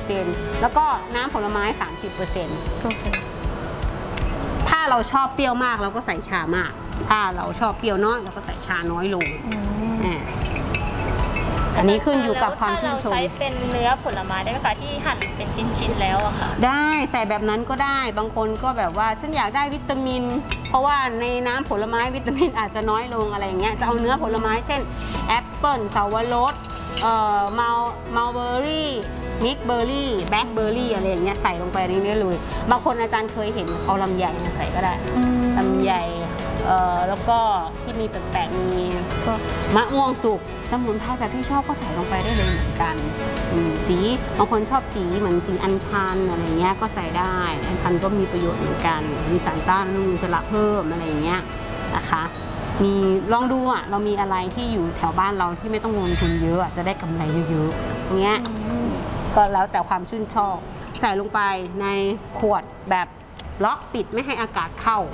30%แล้วก็น้ำผลไม้ 30%ถ้าเราชอบเปรี้ยวมากเราก็ใส่ชามากถ้าเราชอบเปรี้ยวน้อยเราก็ใส่ชาน้อยลงอันนี้ขึ้นอยู่กับความชื่นชมใช้เป็นเนื้อผลไม้ได้ไหมคะที่หั่นเป็นชิ้นๆแล้วอะค่ะได้ใส่แบบนั้นก็ได้บางคนก็แบบว่าฉันอยากได้วิตามินเพราะว่าในน้ำผลไม้วิตามินอาจจะน้อยลงอะไรเงี้ยจะเอาเนื้อผลไม้เช่นแอปเปิ้ลสับปะรดมัลเบอร์รี่มิกเบอร์รี่แบล็คเบอร์รี่อะไรอย่างเงี้ยใส่ลงไปในนี้เลยบางคนอาจารย์เคยเห็นเอาลำไยมาใส่ก็ได้ลำไยแล้วก็ที่มีแปลกๆมีมะม่วงสุกสมุนไพรแบบที่ชอบก็ใส่ลงไปได้เลยเหมือนกันสีบางคนชอบสีเหมือนสีอัญชันอะไรเงี้ยก็ใส่ได้อัญชันก็มีประโยชน์เหมือนกันมีสารต้านอนุมูลอิสระเพิ่มอะไรอย่างเงี้ยนะคะมีลองดูอ่ะเรามีอะไรที่อยู่แถวบ้านเราที่ไม่ต้องลงทุนเยอะจะได้กำไรเยอะๆอย่างเงี้ยก็แล้วแต่ความชื่นชอบใส่ลงไปในขวดแบบล็อกปิดไม่ให้อากาศเข้า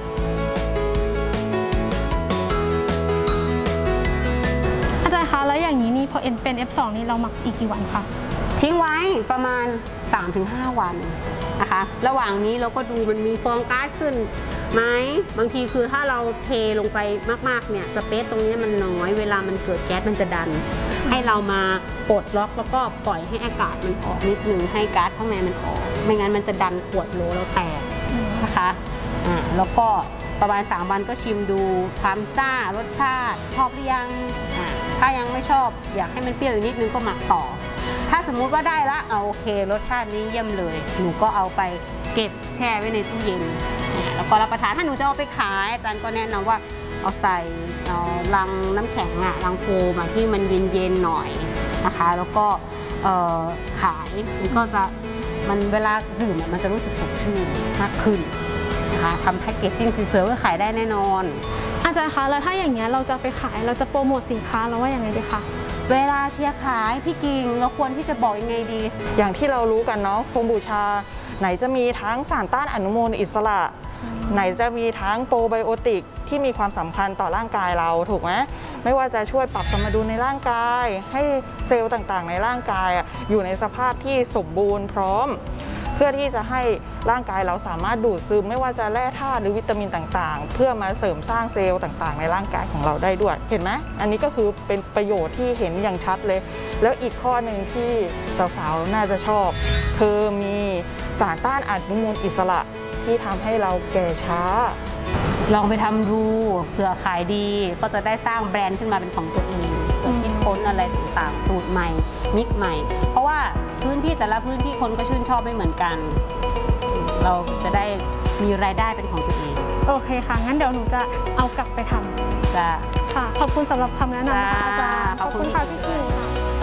อาจารย์คะแล้วอย่างนี้นี่พอเป็น F2 นี่เราหมักอีกกี่วันคะทิ้งไว้ประมาณ 3-5 วันนะคะระหว่างนี้เราก็ดูมันมีฟองก๊าซขึ้นไหมบางทีคือถ้าเราเทลงไปมากๆเนี่ยสเปซตรงนี้มันน้อยเวลามันเกิดแก๊สมันจะดันให้เรามาปลดล็อกแล้วก็ปล่อยให้อากาศมันออกนิดนึงให้ก๊าซข้างในมันออกไม่งั้นมันจะดันขวดโหลเราแตกนะคะแล้วก็ประมาณ3 วันก็ชิมดูความซ่ารสชาติชอบหรือยังถ้ายังไม่ชอบอยากให้มันเปรี้ยวอีกนิดนึงก็หมักต่อถ้าสมมุติว่าได้ละโอเครสชาตินี้เยี่ยมเลยหนูก็เอาไปเก็บแช่ไว้ในตู้เย็นแล้วก็รับประทานถ้าหนูจะเอาไปขายอาจารย์ก็แนะนำว่าเอาใส่ลังน้ำแข็งลังโฟมที่มันเย็นๆหน่อยนะคะแล้วก็ขายมันก็จะมันเวลาดื่มมันจะรู้สึกสดชื่นมากขึ้นนะคะทำแพ็กเกจจิ้งสวยๆก็ขายได้แน่นอนอาจารย์คะแล้วถ้าอย่างเงี้ยเราจะไปขายเราจะโปรโมทสินค้าเราว่าอย่างไรดีคะเวลาเชียร์ขายพี่กิ่งเราควรที่จะบอกยังไงดีอย่างที่เรารู้กันเนาะโคมบูชาไหนจะมีทั้งสารต้านอนุมูลอิสระไหนจะมีทั้งโปรไบโอติกที่มีความสำคัญต่อร่างกายเราถูกไหมไม่ว่าจะช่วยปรับสมดุลในร่างกายให้เซลล์ต่างๆในร่างกายอยู่ในสภาพที่สมบูรณ์พร้อมเพื่อที่จะให้ร่างกายเราสามารถดูดซึมไม่ว่าจะแร่ธาตุหรือวิตามินต่างๆเพื่อมาเสริมสร้างเซลล์ต่างๆในร่างกายของเราได้ด้วยเห็นไหมอันนี้ก็คือเป็นประโยชน์ที่เห็นอย่างชัดเลยแล้วอีกข้อหนึ่งที่สาวๆน่าจะชอบคือมีสารต้านอนุมูลอิสระที่ทำให้เราแก่ช้าลองไปทำดูเผื่อขายดีก็จะได้สร้างแบรนด์ขึ้นมาเป็นของตัวเองเผื่อคิดค้นอะไรต่างๆสูตรใหม่มิกใหม่เพราะว่าพื้นที่แต่ละพื้นที่คนก็ชื่นชอบไม่เหมือนกันเราจะได้มีรายได้เป็นของตัวเองโอเคค่ะงั้นเดี๋ยวหนูจะเอากลับไปทำจ้ะค่ะขอบคุณสำหรับคำแนะนำนะคะอาจารย์ขอบคุณค่ะพี่กิ่ง